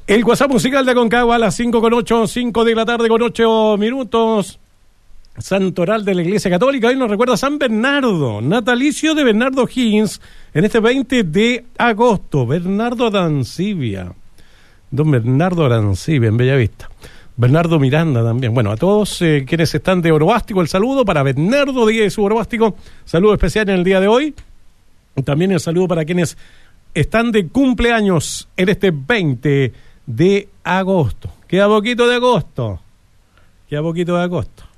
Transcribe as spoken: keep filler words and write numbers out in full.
El WhatsApp musical de Aconcagua a las cinco con ocho, cinco de la tarde con ocho minutos. Santoral de la Iglesia Católica. Hoy nos recuerda San Bernardo, natalicio de Bernardo Higgins, en este veinte de agosto. Bernardo Arancibia. Don Bernardo Arancibia, en Bellavista. Bernardo Miranda también. Bueno, a todos eh, quienes están de Orobástico, el saludo para Bernardo, día de su Orobástico. Saludo especial en el día de hoy. También el saludo para quienes están de cumpleaños en este veinte de agosto. Queda poquito de agosto. Queda poquito de agosto.